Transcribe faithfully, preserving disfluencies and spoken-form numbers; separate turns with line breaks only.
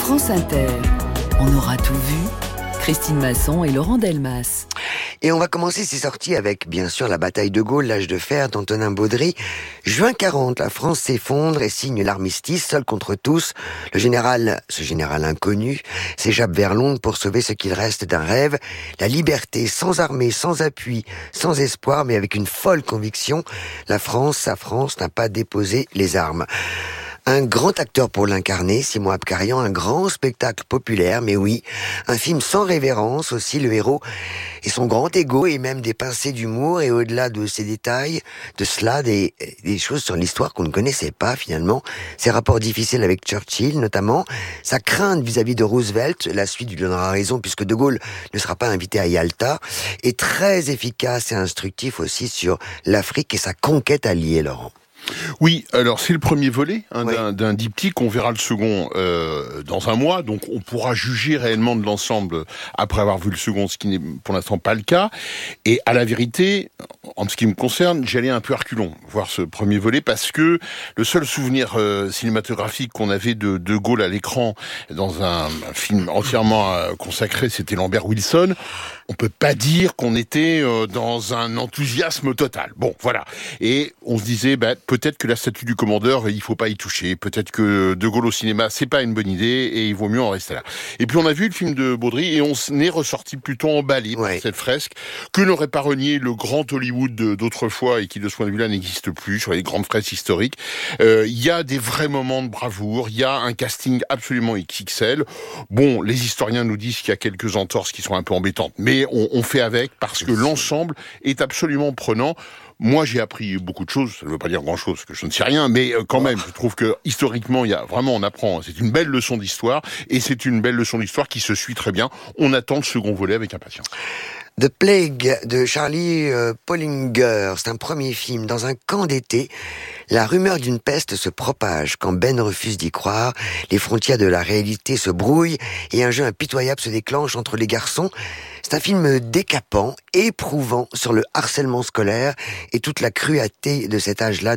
France Inter. On aura tout vu. Christine Masson et Laurent Delmas.
Et on va commencer ces sorties avec, bien sûr, la bataille de Gaulle, l'âge de fer d'Antonin Baudry. Juin quarante, la France s'effondre et signe l'armistice, seul contre tous. Le général, ce général inconnu, s'échappe vers Londres pour sauver ce qu'il reste d'un rêve. La liberté, sans armée, sans appui, sans espoir, mais avec une folle conviction. La France, sa France, n'a pas déposé les armes. Un grand acteur pour l'incarner, Simon Abkarian, un grand spectacle populaire, mais oui, un film sans révérence aussi, le héros et son grand ego et même des pincées d'humour et au-delà de ces détails, de cela, des, des choses sur l'histoire qu'on ne connaissait pas finalement, ses rapports difficiles avec Churchill notamment, sa crainte vis-à-vis de Roosevelt, la suite lui donnera raison puisque De Gaulle ne sera pas invité à Yalta, est très efficace et instructif aussi sur l'Afrique et sa conquête alliée, Laurent.
Oui, alors c'est le premier volet hein,
oui.
d'un, d'un diptyque. On verra le second euh, dans un mois, donc on pourra juger réellement de l'ensemble après avoir vu le second, ce qui n'est pour l'instant pas le cas. Et à la vérité, en ce qui me concerne, j'allais un peu à reculons voir ce premier volet parce que le seul souvenir euh, cinématographique qu'on avait de De Gaulle à l'écran dans un, un film entièrement euh, consacré, c'était Lambert Wilson. On peut pas dire qu'on était euh, dans un enthousiasme total. Bon, voilà. Et on se disait, bah, peut-être que la statue du commandeur, il faut pas y toucher. Peut-être que De Gaulle au cinéma, c'est pas une bonne idée et il vaut mieux en rester là. Et puis on a vu le film de Baudry et on est ressorti plutôt emballé
ouais.
par cette fresque que n'aurait pas renié le grand Hollywood d'autrefois et qui de ce point de vue-là n'existe plus sur les grandes fresques historiques. Il euh, y a des vrais moments de bravoure. Il y a un casting absolument X X L. Bon, les historiens nous disent qu'il y a quelques entorses qui sont un peu embêtantes, mais on, on fait avec parce que l'ensemble est absolument prenant. Moi, j'ai appris beaucoup de choses. Ça ne veut pas dire grand-chose, parce que je ne sais rien, mais quand même, je trouve que historiquement, il y a vraiment, on apprend. C'est une belle leçon d'histoire, et c'est une belle leçon d'histoire qui se suit très bien. On attend le second volet avec impatience.
The Plague de Charlie euh, Pollinger, c'est un premier film. Dans un camp d'été, la rumeur d'une peste se propage. Quand Ben refuse d'y croire, les frontières de la réalité se brouillent et un jeu impitoyable se déclenche entre les garçons. C'est un film décapant, éprouvant sur le harcèlement scolaire et toute la cruauté de cet âge-là